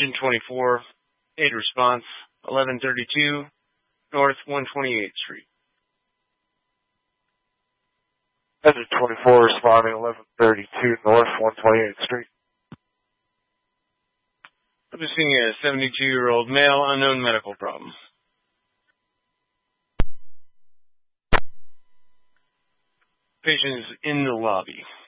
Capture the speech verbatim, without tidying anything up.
Engine twenty-four, aid response, eleven thirty-two North one twenty-eighth Street. Engine twenty-four responding, eleven thirty-two North one twenty-eighth Street. I'm just seeing a seventy-two-year-old male, unknown medical problem. Patient is in the lobby.